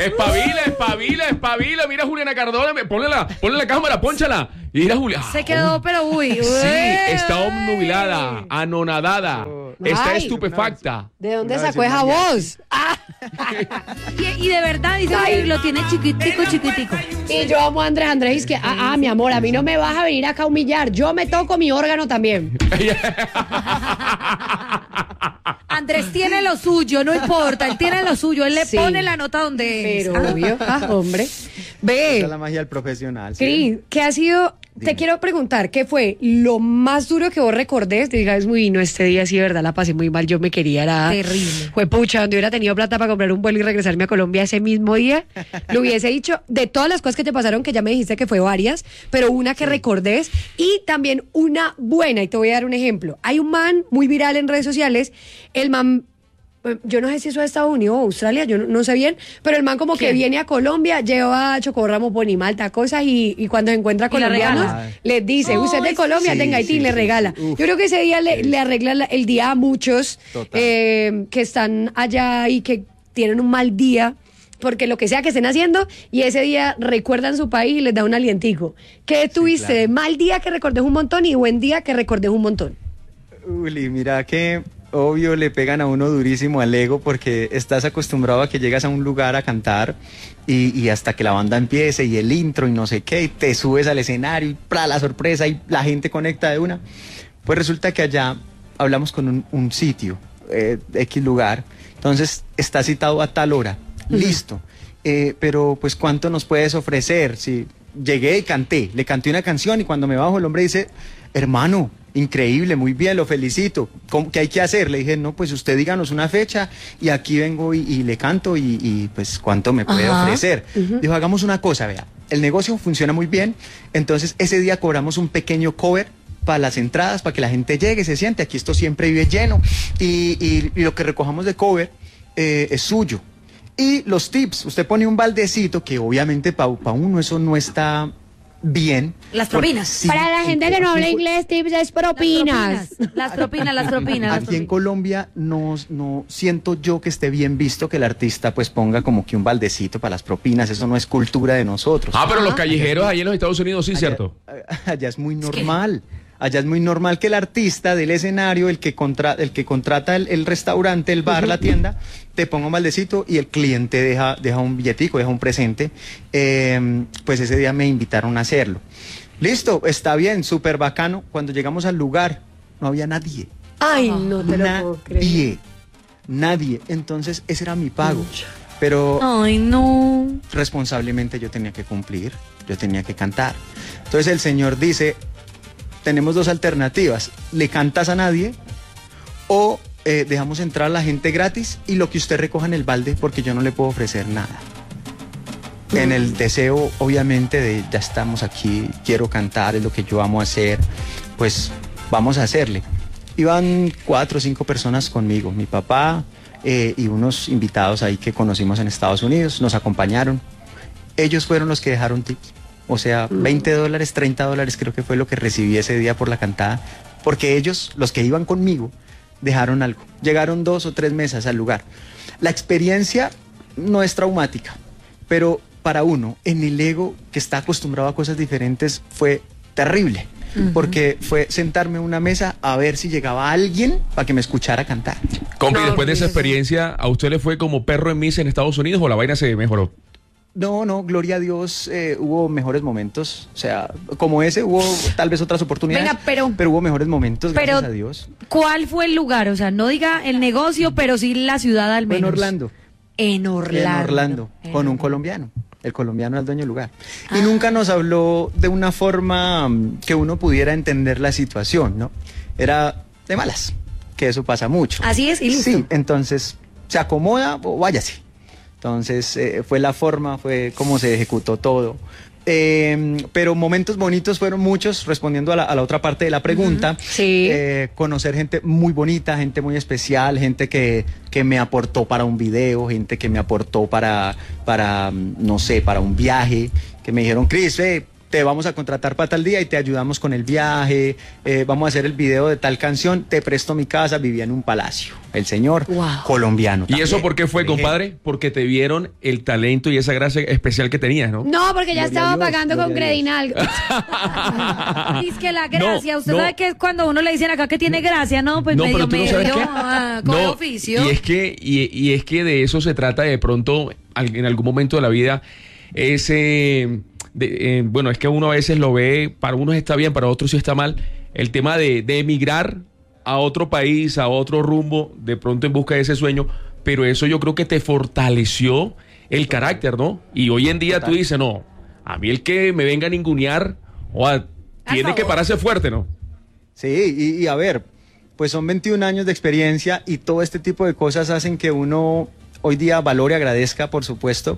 Espabila. Mira a Juliana Cardona, ponle la cámara, pónchala. Mira, Juliana. Se quedó, pero uy. Sí, está obnubilada, anonadada, está estupefacta. ¿De dónde sacó esa voz? Y de verdad, dice que lo tiene chiquitico. Y yo amo a Andrés, que, mi amor, a mí no me vas a venir acá a humillar. Yo me toco mi órgano también. Andrés tiene lo suyo, no importa, él tiene lo suyo, él le pone la nota donde es. Pero obvio, hombre. Ve. Esa es la magia del profesional. Cris, ¿qué ha sido? Dime. Te quiero preguntar, ¿qué fue lo más duro que vos recordés? Te digas, muy no, este día sí, de verdad, la pasé muy mal, yo me quería, era terrible. Fue pucha, donde hubiera tenido plata para comprar un vuelo y regresarme a Colombia ese mismo día, lo hubiese dicho. De todas las cosas que te pasaron, que ya me dijiste que fue varias, pero una que recordés y también una buena, y te voy a dar un ejemplo. Hay un man muy viral en redes sociales, el man, yo no sé si eso es Estados Unidos o Australia, yo no sé bien, pero el man como que viene a Colombia, lleva chocorramo, ponimalta, cosas, y cuando se encuentra colombianos, les dice, usted es de Colombia, tenga Haití, le regala. Yo creo que ese día le arregla el día a muchos que están allá y que tienen un mal día, porque lo que sea que estén haciendo, y ese día recuerdan su país y les da un alientico. ¿Qué tuviste de mal día que recordés un montón y buen día que recordés un montón? Uli, mira que obvio le pegan a uno durísimo al ego porque estás acostumbrado a que llegas a un lugar a cantar y hasta que la banda empiece y el intro y no sé qué, y te subes al escenario y para la sorpresa y la gente conecta de una. Pues resulta que allá hablamos con un sitio, X lugar, entonces está citado a tal hora, listo, pero pues ¿cuánto nos puedes ofrecer? Si llegué y canté, le canté una canción y cuando me bajo el hombre dice, hermano, increíble, muy bien, lo felicito. ¿Qué hay que hacer? Le dije, no, pues usted díganos una fecha y aquí vengo y le canto y pues cuánto me puede ofrecer. Dijo, hagamos una cosa, vea, el negocio funciona muy bien, entonces ese día cobramos un pequeño cover para las entradas, para que la gente llegue, se siente, aquí esto siempre vive lleno y lo que recojamos de cover es suyo. Y los tips, usted pone un baldecito que obviamente para uno eso no está bien. Las propinas. Sí, para la gente que no habla inglés, tips es propinas. Las propinas. Aquí en Colombia no siento yo que esté bien visto que el artista pues ponga como que un baldecito para las propinas, eso no es cultura de nosotros. Pero los callejeros ahí en los Estados Unidos sí, allá, ¿cierto? Allá es muy normal. Allá es muy normal que el artista del escenario, el que contrata el restaurante, el bar, la tienda, te ponga un maldecito y el cliente deja un billetico, deja un presente. Pues ese día me invitaron a hacerlo. Listo, está bien, súper bacano. Cuando llegamos al lugar, no había nadie. Ay, no te lo puedo creer. Nadie. Entonces, ese era mi pago. Pero ay, no. Responsablemente yo tenía que cumplir, yo tenía que cantar. Entonces el señor dice, tenemos dos alternativas, le cantas a nadie o dejamos entrar a la gente gratis y lo que usted recoja en el balde porque yo no le puedo ofrecer nada. En el deseo, obviamente, de ya estamos aquí, quiero cantar, es lo que yo amo hacer, pues vamos a hacerle. Iban 4 o 5 personas conmigo, mi papá y unos invitados ahí que conocimos en Estados Unidos, nos acompañaron. Ellos fueron los que dejaron tips. O sea, $20, $30 creo que fue lo que recibí ese día por la cantada, porque ellos, los que iban conmigo, dejaron algo. Llegaron 2 o 3 mesas al lugar. La experiencia no es traumática, pero para uno, en el ego que está acostumbrado a cosas diferentes, fue terrible. Porque fue sentarme en una mesa a ver si llegaba alguien para que me escuchara cantar. Compi, después de esa experiencia, ¿a usted le fue como perro en misa en Estados Unidos o la vaina se mejoró? No, gloria a Dios, hubo mejores momentos, o sea, como ese hubo tal vez otras oportunidades, pero hubo mejores momentos, gracias a Dios. ¿Cuál fue el lugar? O sea, no diga el negocio, pero sí la ciudad al menos. En Orlando, con un colombiano. El colombiano era el dueño del lugar. Y nunca nos habló de una forma que uno pudiera entender la situación, ¿no? Era de malas, que eso pasa mucho. Así es, y listo. Sí, entonces, ¿se acomoda o váyase? Entonces, fue la forma, fue como se ejecutó todo. Pero momentos bonitos fueron muchos, respondiendo a la otra parte de la pregunta. Sí. Conocer gente muy bonita, gente muy especial, gente que me aportó para un video, gente que me aportó para no sé, para un viaje, que me dijeron, Cris, te te vamos a contratar para tal día y te ayudamos con el viaje, vamos a hacer el video de tal canción, te presto mi casa, vivía en un palacio, el señor colombiano. ¿Y eso por qué fue, compadre? Porque te vieron el talento y esa gracia especial que tenías, ¿no? No, porque ya estaba pagando con Credinal. Dice que la gracia, usted sabe que es cuando uno le dicen acá que tiene gracia, ¿no? Pues no, pero tú no sabes con oficio. Y es que de eso se trata de pronto en algún momento de la vida ese... bueno, es que uno a veces lo ve, para unos está bien, para otros sí está mal, el tema de emigrar a otro país, a otro rumbo, de pronto en busca de ese sueño, pero eso yo creo que te fortaleció el carácter, ¿no? Y hoy en día tú dices, no, a mí el que me venga a ningunear, tiene que pararse fuerte, ¿no? Sí, y a ver, pues son 21 años de experiencia y todo este tipo de cosas hacen que uno hoy día valore, agradezca, por supuesto,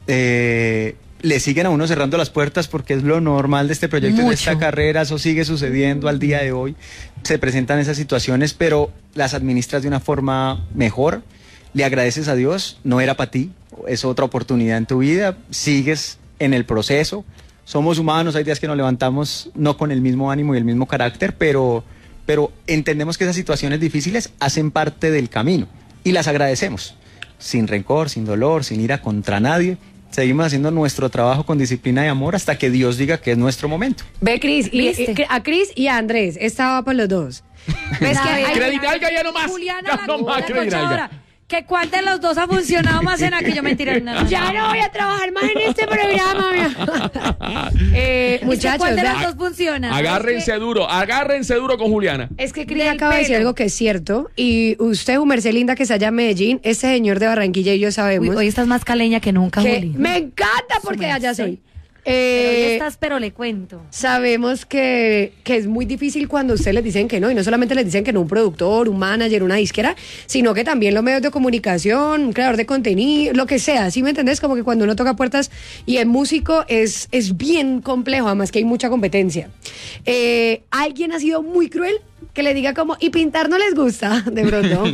le siguen a uno cerrando las puertas porque es lo normal de este proyecto, de esta carrera, eso sigue sucediendo al día de hoy, se presentan esas situaciones, pero las administras de una forma mejor, le agradeces a Dios, no era para ti, es otra oportunidad en tu vida, sigues en el proceso, somos humanos, hay días que nos levantamos no con el mismo ánimo y el mismo carácter, pero entendemos que esas situaciones difíciles hacen parte del camino y las agradecemos, sin rencor, sin dolor, sin ira contra nadie. Seguimos haciendo nuestro trabajo con disciplina y amor hasta que Dios diga que es nuestro momento. Ve, Cris, a Cris y a Andrés, estaba por los dos. ¿Ves que Credinalga ya no más. Juliana, ya no más Credinalga. que cuál de los dos ha funcionado más en aquello, mentira. No. Ya no voy a trabajar más en este programa. Muchachos, ¿cuál de los dos funciona? Agárrense duro con Juliana. Es que Cris acaba de decir algo que es cierto. Y usted, Merced Linda, que está allá en Medellín, este señor de Barranquilla y yo sabemos. Uy, hoy estás más caleña que nunca, Juli. Me encanta porque allá soy. Pero hoy estás, pero le cuento. Sabemos que es muy difícil cuando ustedes les dicen que no, y no solamente les dicen que no un productor, un manager, una disquera, sino que también los medios de comunicación, un creador de contenido, lo que sea, ¿sí me entendés? Como que cuando uno toca puertas y es músico es bien complejo, además que hay mucha competencia. ¿Alguien ha sido muy cruel que le diga como, y pintar no les gusta, de pronto?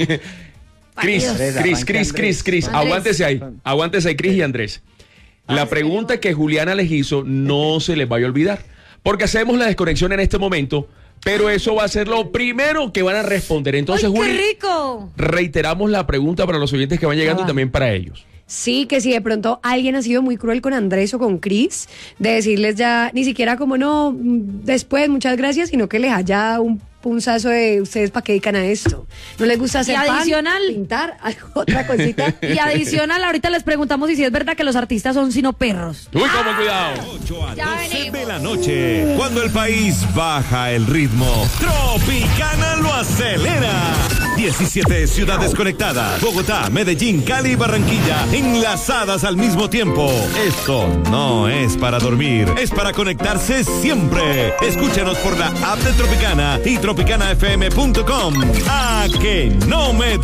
Cris, aguántese ahí, Cris y Andrés. La pregunta que Juliana les hizo no se les vaya a olvidar, porque hacemos la desconexión en este momento, pero eso va a ser lo primero que van a responder. Entonces, ¡ay, qué Juli, rico! Reiteramos la pregunta para los oyentes que van llegando y también para ellos. Sí, que si de pronto alguien ha sido muy cruel con Andrés o con Cris, de decirles ya, ni siquiera como no, después, muchas gracias, sino que les haya un punzazo de ustedes para qué dedican a esto. ¿No les gusta hacer adicional, pan, pintar, otra cosita? Y adicional, ahorita les preguntamos si es verdad que los artistas son sino perros. Uy, cómo cuidado. 8 a 12 de la noche, cuando el país baja el ritmo, Tropicana lo acelera. 17 ciudades conectadas, Bogotá, Medellín, Cali y Barranquilla, enlazadas al mismo tiempo. Esto no es para dormir, es para conectarse siempre. Escúchanos por la app de Tropicana y tropicanafm.com. ¡A que no me